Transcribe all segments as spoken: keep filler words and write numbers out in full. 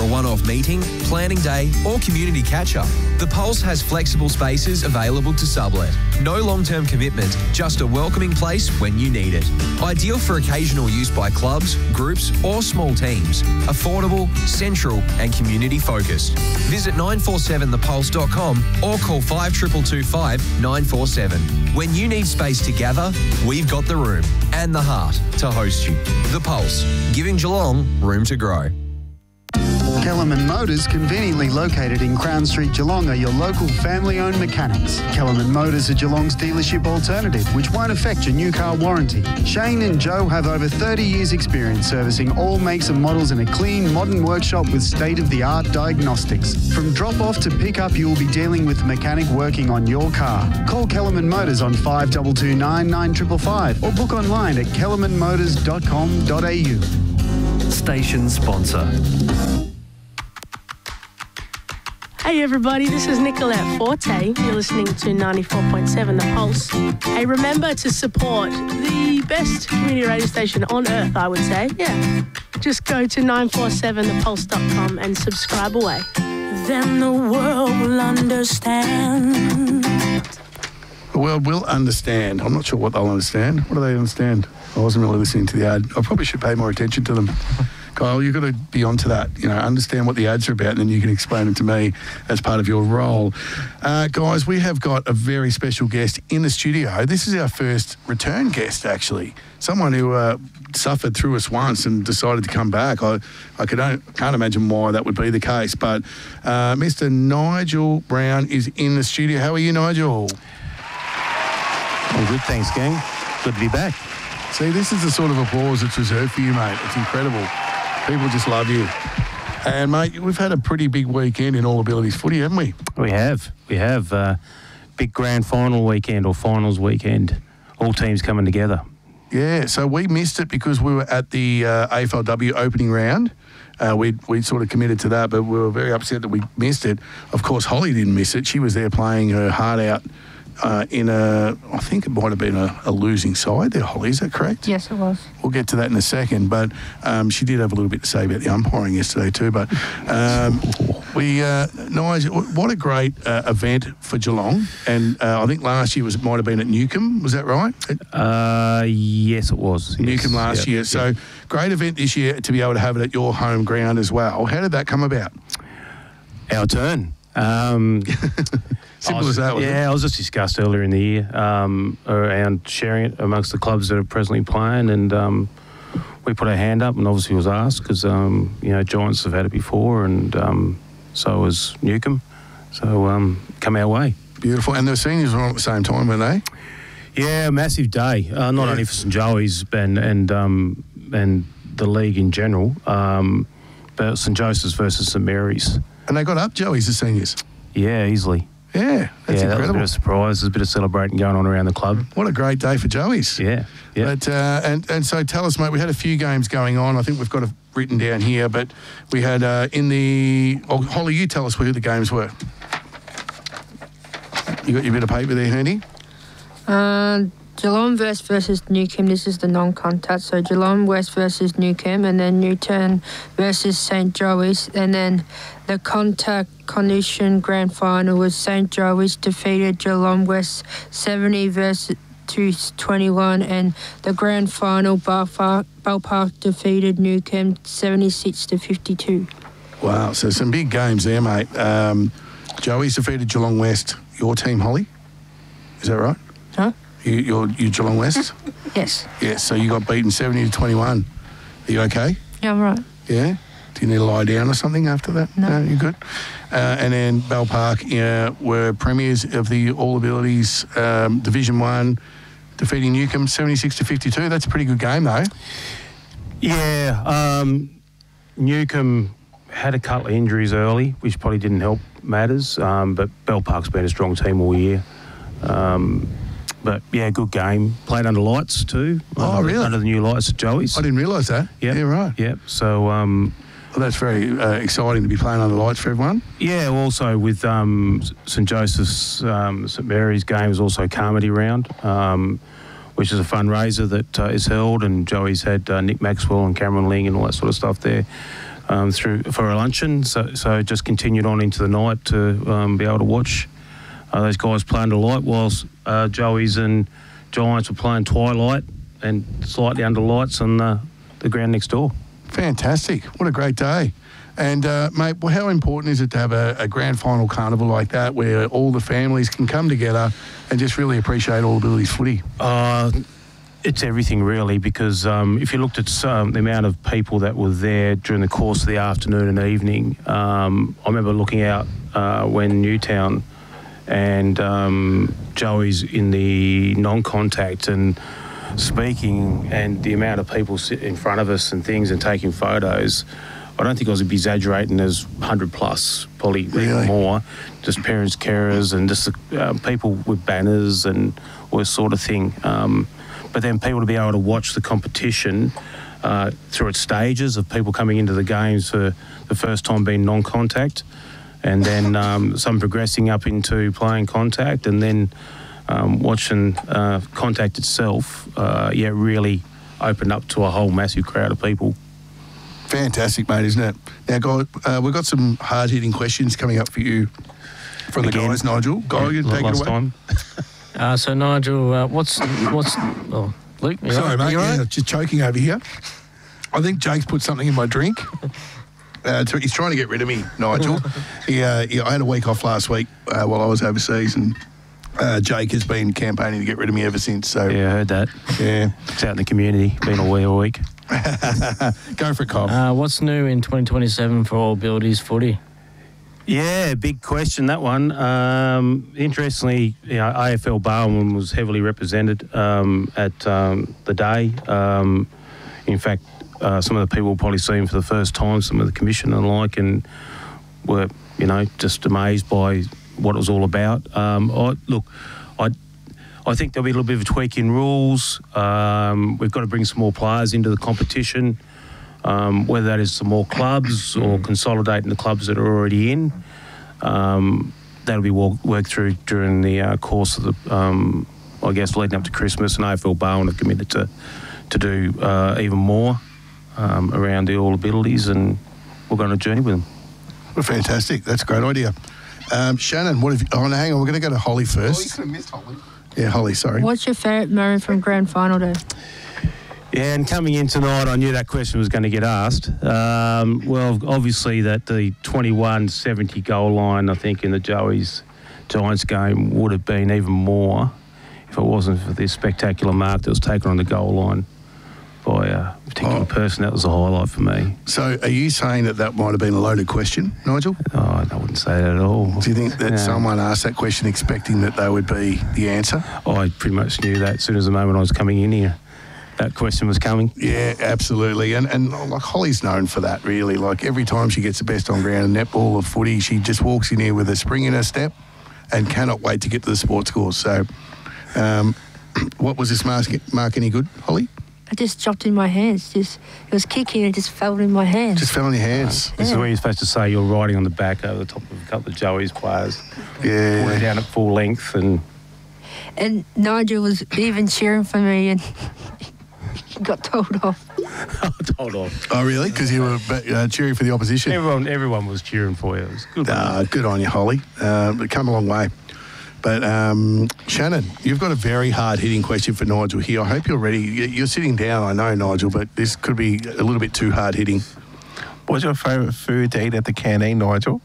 a one-off meeting, planning day or community catch-up, The Pulse has flexible spaces available to sublet. No long-term commitment, just a welcoming place when you need it. Ideal for occasional use by clubs, groups or small teams. Affordable, central and community-focused. Visit nine four seven the pulse dot com or call five two two two five nine four seven. When you need space to gather, we've got the room and the heart to host you. The Pulse, giving Geelong room to grow. Kellerman Motors, conveniently located in Crown Street, Geelong, are your local family-owned mechanics. Kellerman Motors are Geelong's dealership alternative, which won't affect your new car warranty. Shane and Joe have over thirty years' experience servicing all makes and models in a clean, modern workshop with state-of-the-art diagnostics. From drop-off to pick-up, you will be dealing with a mechanic working on your car. Call Kellerman Motors on five two two nine, nine five five five or book online at kellerman motors dot com dot a u. Station sponsor. Hey everybody, this is Nicolette Forte. You're listening to ninety-four point seven The Pulse. Hey, remember to support the best community radio station on earth, I would say. Yeah. Just go to nine four seven the pulse dot com and subscribe away. Then the world will understand. The world will understand. I'm not sure what they'll understand. What do they understand? I wasn't really listening to the ad. I probably should pay more attention to them. Kyle, you've got to be onto that. You know, understand what the ads are about, and then you can explain it to me as part of your role. Uh, guys, we have got a very special guest in the studio. This is our first return guest, actually. Someone who uh, suffered through us once and decided to come back. I, I could only, can't imagine why that would be the case. But uh, Mister Nigel Brown is in the studio. How are you, Nigel? I'm good, thanks, gang. Good to be back. See, this is the sort of applause that's reserved for you, mate. It's incredible. People just love you. And, mate, we've had a pretty big weekend in All Abilities footy, haven't we? We have. We have. Uh, big grand final weekend or finals weekend. All teams coming together. Yeah, so we missed it because we were at the uh, A F L W opening round. Uh, we we sort of committed to that, but we were very upset that we missed it. Of course, Holly didn't miss it. She was there playing her heart out uh, in a, I think it might have been a, a losing side there, Holly. Is that correct? Yes, it was. We'll get to that in a second, but um, she did have a little bit to say about the umpiring yesterday too. But um, we, uh, Nigel, what a great uh, event for Geelong. And uh, I think last year was it might have been at Newcombe. Was that right? Uh, yes, it was. Yes. Newcombe last yep. year. So yep. Great event this year to be able to have it at your home ground as well. How did that come about? Our turn. Um, Simple was, as that, Yeah, it? I was just discussed earlier in the year um, around sharing it amongst the clubs that are presently playing, and um, we put our hand up and obviously was asked because, um, you know, Giants have had it before and um, so has Newcombe. So um, come our way. Beautiful. And the seniors were on at the same time, weren't they? Yeah, massive day. Uh, not yeah. only for St Joey's and and um, and the league in general, um, but St Joseph's versus St Mary's. And they got up, Joey's, the seniors? Yeah, easily. Yeah, that's yeah, incredible. That was a bit of surprise. There's a bit of celebrating going on around the club. What a great day for Joey's. Yeah, yeah. But, uh, and, and so tell us, mate, we had a few games going on. I think we've got it written down here, but we had uh, in the... Oh, Holly, you tell us who the games were. You got your bit of paper there, handy? Uh, Geelong West versus Newcombe. This is the non-contact. So Geelong West versus Newcombe, and then Newton versus St Joey's, and then the contact condition grand final was St Joey's defeated Geelong West seventy versus to twenty-one, and the grand final Bell Park, Bell Park defeated Newcombe seventy-six to fifty-two. Wow, so some big games there, mate. Um, Joey's defeated Geelong West. Your team, Holly? Is that right? Huh? You, you're, you Geelong West? Yes. Yes, so you got beaten seventy to twenty-one. Are you okay? Yeah, I'm right. Yeah? Do you need to lie down or something after that? No. No, you're good. Uh, and then Bell Park uh, were premiers of the All Abilities um, Division One, defeating Newcombe seventy-six to fifty-two. That's a pretty good game, though. Yeah, um, Newcombe had a couple of injuries early, which probably didn't help matters. Um, but Bell Park's been a strong team all year. Um, but yeah, good game. Played under lights too. Oh, under, really? Under the new lights at Joey's. I didn't realise that. Yep. Yeah, right. Yep. So. Um, Well, that's very uh, exciting to be playing under lights for everyone. Yeah, also with um, St Joseph's, um, St Mary's game is also Carmody round, um, which is a fundraiser that uh, is held, and Joey's had uh, Nick Maxwell and Cameron Ling and all that sort of stuff there. um, through for a luncheon. So, so just continued on into the night to um, be able to watch uh, those guys play under light, whilst uh, Joey's and Giants were playing twilight and slightly under lights on the, the ground next door. Fantastic. What a great day. And, uh, mate, well, how important is it to have a, a grand final carnival like that where all the families can come together and just really appreciate All Abilities footy? Uh, it's everything, really, because um, if you looked at um, the amount of people that were there during the course of the afternoon and evening, um, I remember looking out uh, when Newtown and um, Joey's in the non-contact and speaking, and the amount of people sit in front of us and things and taking photos. I don't think I was exaggerating. There's one hundred plus, probably Really? even more. Just parents, carers, and just uh, people with banners and all this sort of thing. Um, but then people to be able to watch the competition uh, through its stages of people coming into the games for the first time being non-contact, and then um, some progressing up into playing contact, and then um, watching uh, contact itself. Uh, yeah, really opened up to a whole massive crowd of people. Fantastic, mate, isn't it? Now, Guy, uh, we've got some hard-hitting questions coming up for you from the Again. guys, Nigel. Guy, you Yeah, take it last away. time. Uh, so Nigel, uh, what's what's oh Luke? You Sorry, all right? mate. You all right? Yeah, just choking over here. I think Jake's put something in my drink. Uh, to, he's trying to get rid of me, Nigel. he, uh, he, I had a week off last week uh, while I was overseas, and uh, Jake has been campaigning to get rid of me ever since. So Yeah, I heard that. yeah. It's out in the community, been away all week. Go for it, Cobb. Uh, what's new in twenty twenty-seven for All Abilities footy? Yeah, big question, that one. Um, interestingly, you know, A F L Barwon was heavily represented um, at um, the day. Um, in fact, uh, some of the people probably seen for the first time, some of the commission and the like, and were, you know, just amazed by what it was all about. Um, I, look, I I think there'll be a little bit of a tweak in rules. Um, we've got to bring some more players into the competition, um, whether that is some more clubs or consolidating the clubs that are already in. Um, that'll be walk, worked through during the uh, course of the, um, I guess, leading up to Christmas. And A F L Barwon have committed to, to do uh, even more um, around the All Abilities, and we're going on a journey with them. Well, fantastic. That's a great idea. Um, Shannon, what have you... Oh, no, hang on. We're going to go to Holly first. Oh, you could have missed Holly. Yeah, Holly, sorry. What's your favourite moment from grand final day? Yeah, and coming in tonight, I knew that question was going to get asked. Um, well, obviously that the twenty-one seventy goal line, I think, in the Joey's Giants game would have been even more if it wasn't for this spectacular mark that was taken on the goal line by a particular Oh. person. That was a highlight for me. So are you saying that that might have been a loaded question, Nigel? Oh, I wouldn't say that at all. Do you think that No. someone asked that question expecting that they would be the answer? I pretty much knew that as soon as the moment I was coming in here. That question was coming. Yeah, absolutely. And and like Holly's known for that, really. Like every time she gets the best on ground in netball or footy, she just walks in here with a spring in her step and cannot wait to get to the sports course. So um, what was this mark, mark any good, Holly? I just dropped in my hands. Just it was kicking and it just fell in my hands. Just fell in your hands. This is where you're supposed to say you're riding on the back over the top of a couple of Joey's players. Yeah. We're down at full length and And Nigel was even cheering for me and he got told off. hold on. Oh, really? Because you were uh, cheering for the opposition? Everyone, everyone was cheering for you. It was good. Uh, good on you, Holly. Uh, but come a long way. But um, Shannon, you've got a very hard-hitting question for Nigel here. I hope you're ready. You- You're sitting down, I know, Nigel, but this could be a little bit too hard-hitting. What's your favourite food to eat at the canteen, Nigel?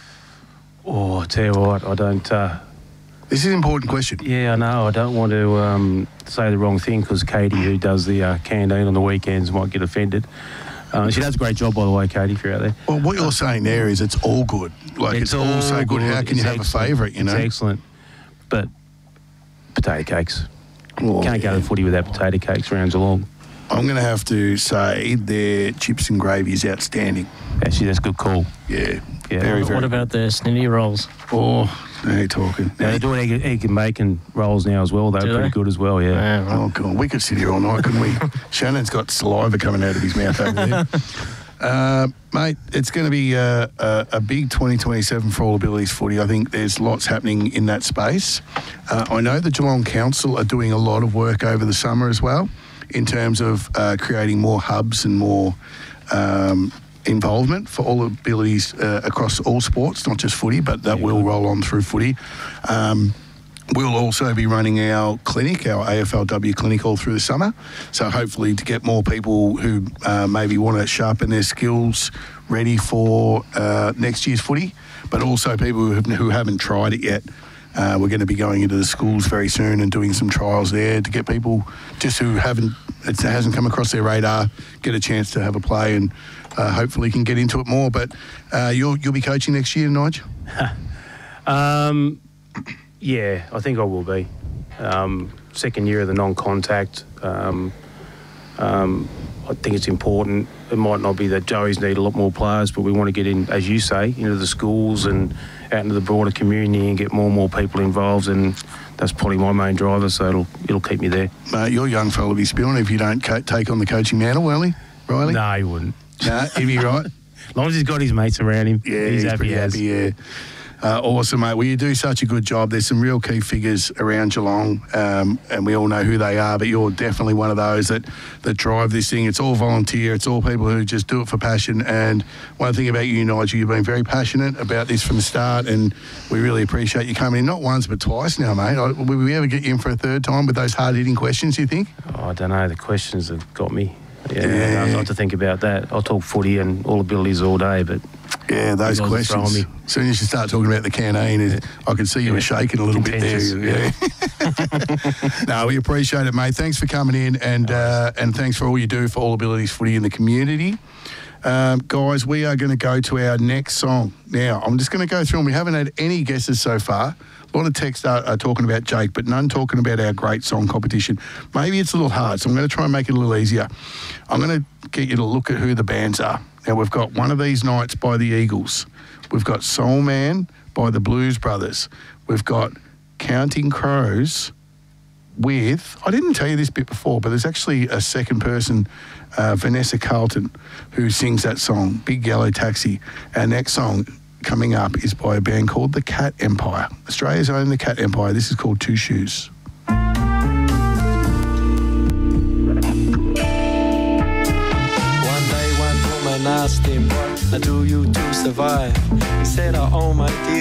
Oh, I tell you what, I don't. Uh, This is an important question. yeah, I know. I don't want to um, say the wrong thing because Katie, who does the uh, canteen on the weekends, might get offended. Uh, she does a great job, by the way, Katie, if you're out there. Well, what you're saying there is it's all good. Like, it's, all so good. How can you It's have a excellent. favourite, you know? It's excellent. But potato cakes. Oh, Can't go yeah. to footy without potato cakes around Geelong. I'm going to have to say their chips and gravy is outstanding. Actually, that's a good call. Yeah. Yeah. Very, very What about the snitty rolls? Oh, now you're talking. Now, they're doing egg, egg and bacon rolls now as well. They're Do pretty they? good as well, yeah. Yeah, right. Oh, God. We could sit here all night, couldn't we? Shannon's got saliva coming out of his mouth over there. Uh, mate, it's going to be uh, a, a big twenty twenty-seven for All Abilities footy. I think there's lots happening in that space. Uh, I know the Geelong Council are doing a lot of work over the summer as well in terms of uh, creating more hubs and more um, involvement for all abilities uh, across all sports, not just footy, but that Yeah. will roll on through footy. Um, We'll also be running our clinic, our A F L W clinic, all through the summer. So hopefully to get more people who uh, maybe want to sharpen their skills ready for uh, next year's footy, but also people who, have, who haven't tried it yet. Uh, we're going to be going into the schools very soon and doing some trials there to get people just who haven't, it hasn't come across their radar, get a chance to have a play and uh, hopefully can get into it more. But uh, you'll you'll be coaching next year, Nigel? um, yeah, I think I will be. Um, second year of the non-contact. Um, um, I think it's important. It might not be that Joey's need a lot more players, but we want to get in, as you say, into the schools and out into the broader community and get more and more people involved, and that's probably my main driver, so it'll it'll keep me there. Mate, your young fella will be spilling if you don't co- take on the coaching mantle, will he, Riley? No, he wouldn't. No, he'd be right. As long as he's got his mates around him, Yeah, he's, he's happy pretty as. happy, yeah. Uh, awesome, mate. Well, you do such a good job. There's some real key figures around Geelong, um, and we all know who they are, but you're definitely one of those that, that drive this thing. It's all volunteer. It's all people who just do it for passion. And one thing about you, Nigel, you've been very passionate about this from the start, and we really appreciate you coming in, not once but twice now, mate. I, will we ever get you in for a third time with those hard-hitting questions, you think? Oh, I don't know. The questions have got me. Yeah, Yeah. I've got to think about that. I'll talk footy and all abilities all day, but Yeah, those You guys are throwing questions. me. As soon as you start talking about the canteen, it- I can see you were shaking a little bit there. Contentious, Yeah. No, we appreciate it, mate. Thanks for coming in, and uh, and thanks for all you do for All Abilities Footy in the community. Um, guys, we are going to go to our next song. Now, I'm just going to go through, and we haven't had any guesses so far. A lot of texts are, are talking about Jake, but none talking about our great song competition. Maybe it's a little hard, so I'm going to try and make it a little easier. I'm going to get you to look at who the bands are. Now, we've got One of These Nights by the Eagles. We've got Soul Man by the Blues Brothers. We've got Counting Crows with, I didn't tell you this bit before, but there's actually a second person, uh, Vanessa Carlton, who sings that song, Big Yellow Taxi. Our next song coming up is by a band called The Cat Empire. Australia's own The Cat Empire. This is called Two Shoes. One day, one woman asked him, what do you to survive? He said, I own my dear.